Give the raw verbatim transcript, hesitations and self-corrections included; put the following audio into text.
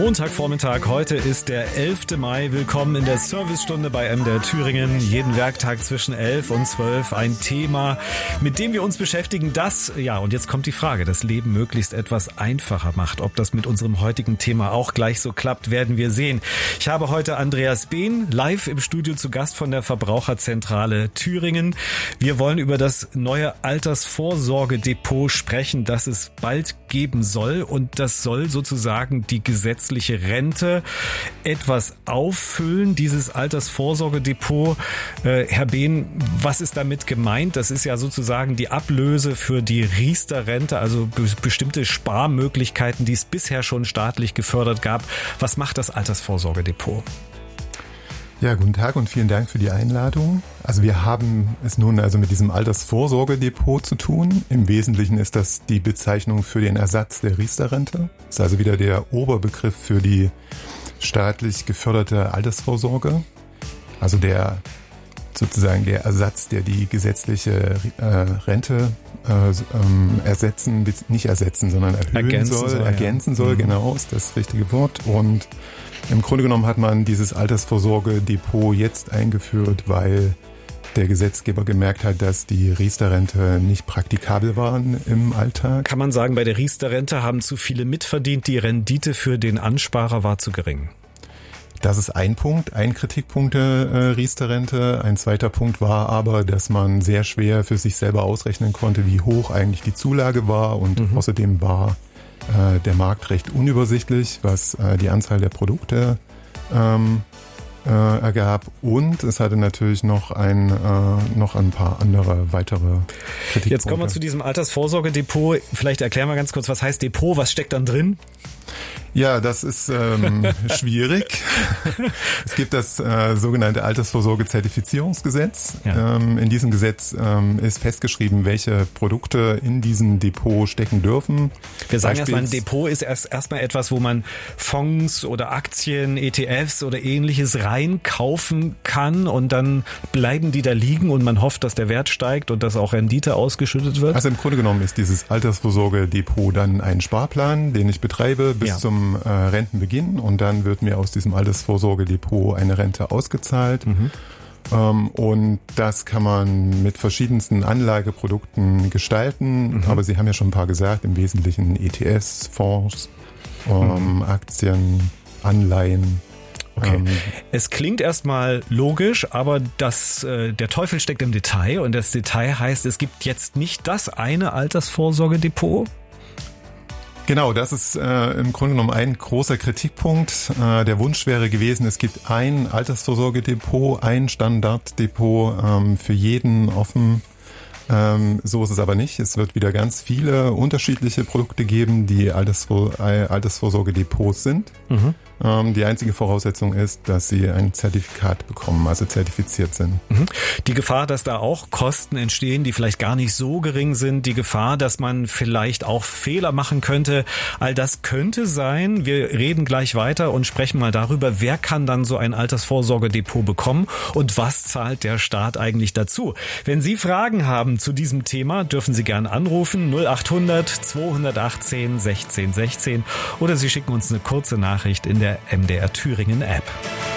Montagvormittag, heute ist der elfte Mai. Willkommen in der Servicestunde bei M D R Thüringen. Jeden Werktag zwischen elf und zwölf ein Thema, mit dem wir uns beschäftigen, das, ja, und jetzt kommt die Frage, das Leben möglichst etwas einfacher macht. Ob das mit unserem heutigen Thema auch gleich so klappt, werden wir sehen. Ich habe heute Andreas Behn live im Studio zu Gast von der Verbraucherzentrale Thüringen. Wir wollen über das neue Altersvorsorgedepot sprechen, das es bald geben soll, und das soll sozusagen die gesetzliche Rente etwas auffüllen, dieses Altersvorsorgedepot. Äh, Herr Behn, was ist damit gemeint? Das ist ja sozusagen die Ablöse für die Riester-Rente, also be- bestimmte Sparmöglichkeiten, die es bisher schon staatlich gefördert gab. Was macht das Altersvorsorgedepot? Ja, guten Tag und vielen Dank für die Einladung. Also wir haben es nun also mit diesem Altersvorsorgedepot zu tun. Im Wesentlichen ist das die Bezeichnung für den Ersatz der Riester-Rente. Das ist also wieder der Oberbegriff für die staatlich geförderte Altersvorsorge. Also der sozusagen der Ersatz, der die gesetzliche äh, Rente äh, ähm, ersetzen, nicht ersetzen, sondern erhöhen ergänzen soll, soll, ergänzen ja. soll, Mhm. genau, ist das richtige Wort. Und im Grunde genommen hat man dieses Altersvorsorgedepot jetzt eingeführt, weil der Gesetzgeber gemerkt hat, dass die Riester-Rente nicht praktikabel waren im Alltag. Kann man sagen, bei der Riester-Rente haben zu viele mitverdient, die Rendite für den Ansparer war zu gering? Das ist ein Punkt, ein Kritikpunkt der äh, Riester-Rente. Ein zweiter Punkt war aber, dass man sehr schwer für sich selber ausrechnen konnte, wie hoch eigentlich die Zulage war, und mhm. außerdem war äh, der Markt recht unübersichtlich, was äh, die Anzahl der Produkte ähm, äh, ergab, und es hatte natürlich noch ein, äh, noch ein paar andere weitere Kritikpunkte. Jetzt kommen wir zu diesem Altersvorsorgedepot. Vielleicht erklären wir ganz kurz, was heißt Depot, was steckt dann drin? Ja, das ist ähm, schwierig. Es gibt das äh, sogenannte Altersvorsorge-Zertifizierungsgesetz. Ja. Ähm, in diesem Gesetz ähm, ist festgeschrieben, welche Produkte in diesem Depot stecken dürfen. Wir sagen erstmal, ein Depot ist erst erstmal etwas, wo man Fonds oder Aktien, E T Fs oder ähnliches reinkaufen kann, und dann bleiben die da liegen und man hofft, dass der Wert steigt und dass auch Rendite ausgeschüttet wird. Also im Grunde genommen ist dieses Altersvorsorgedepot dann ein Sparplan, den ich betreibe bis ja. zum äh, Rentenbeginn, und dann wird mir aus diesem Altersvorsorgedepot eine Rente ausgezahlt. Mhm. Ähm, und das kann man mit verschiedensten Anlageprodukten gestalten, mhm. aber Sie haben ja schon ein paar gesagt, im Wesentlichen E T Fs, Fonds, ähm, mhm. Aktien, Anleihen. Okay. Ähm, es klingt erstmal logisch, aber das, äh, der Teufel steckt im Detail, und das Detail heißt, es gibt jetzt nicht das eine Altersvorsorgedepot. Genau, das ist äh, im Grunde genommen ein großer Kritikpunkt. Äh, der Wunsch wäre gewesen, es gibt ein Altersvorsorgedepot, ein Standarddepot ähm, für jeden offen. Ähm, so ist es aber nicht. Es wird wieder ganz viele unterschiedliche Produkte geben, die Altersvor- äh, Altersvorsorgedepots sind. Mhm. Ähm, die einzige Voraussetzung ist, dass sie ein Zertifikat bekommen, also zertifiziert sind. Mhm. Die Gefahr, dass da auch Kosten entstehen, die vielleicht gar nicht so gering sind, die Gefahr, dass man vielleicht auch Fehler machen könnte, all das könnte sein. Wir reden gleich weiter und sprechen mal darüber, wer kann dann so ein Altersvorsorgedepot bekommen und was zahlt der Staat eigentlich dazu. Wenn Sie Fragen haben zu diesem Thema, dürfen Sie gerne anrufen, null acht hundert zweihundertachtzehn sechzehn sechzehn, oder Sie schicken uns eine kurze Nachricht in der M D R Thüringen App.